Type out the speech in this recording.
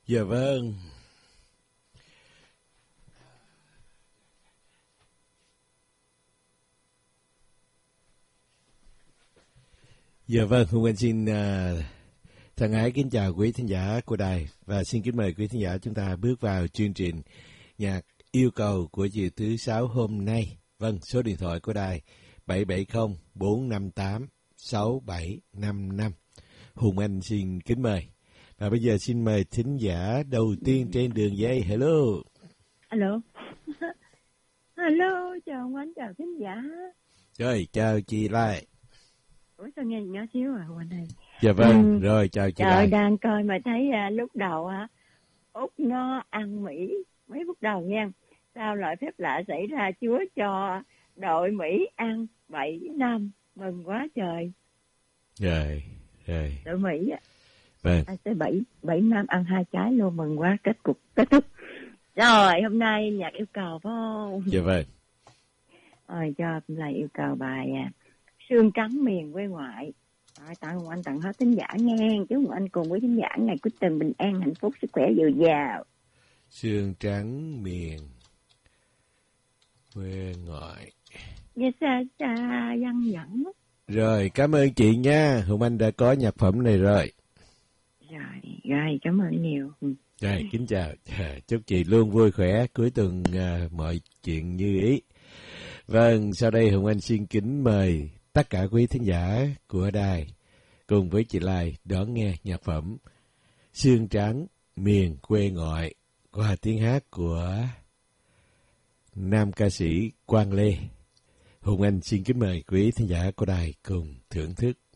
Dạ vâng. Dạ vâng, Hùng Anh xin thân ái kính chào quý thính giả của đài và xin kính mời quý thính giả chúng ta bước vào chương trình nhạc yêu cầu của chiều thứ Sáu hôm nay. Vâng, số điện thoại của đài 770-458-6755. Hùng Anh xin kính mời. Và bây giờ xin mời thính giả đầu tiên trên đường dây. Hello. Alo. Hello, chào ông Anh, chào thính giả. Rồi, chào chị Lai. Ủa sao nghe nhỏ xíu à Hoàng này. Dạ vâng, rồi chào chị Lai. Trời, đang coi mà thấy lúc đầu Úc nó ăn Mỹ mấy phút đầu nha. Sao loại phép lạ xảy ra, Chúa cho đội Mỹ ăn 7-5, mừng quá trời. Rồi. Đội Mỹ á. Vâng. Tới 7-5 ăn 2 trái luôn, mừng quá, kết thúc. Rồi, hôm nay nhạc yêu cầu phải không? Dạ vâng. Rồi cho lại yêu cầu bài Sương trắng miền quê ngoại. Rồi, tặng anh, tặng hết thính giả nghe. Chúc anh cùng với thính giả ngày cuối tuần bình an, hạnh phúc, sức khỏe dồi dào. Sương trắng miền quê ngoại. Nghe xa xa văng vẳng. Rồi, cảm ơn chị nha. Hùng Anh đã có nhạc phẩm này rồi. Rồi, cảm ơn nhiều. Rồi, kính chào. Chúc chị luôn vui khỏe, cuối tuần mọi chuyện như ý. Vâng, sau đây Hùng Anh xin kính mời tất cả quý thính giả của đài cùng với chị Lai đón nghe nhạc phẩm Sương trắng miền quê ngoại qua tiếng hát của nam ca sĩ Quang Lê. Hùng Anh xin kính mời quý thính giả của đài cùng thưởng thức.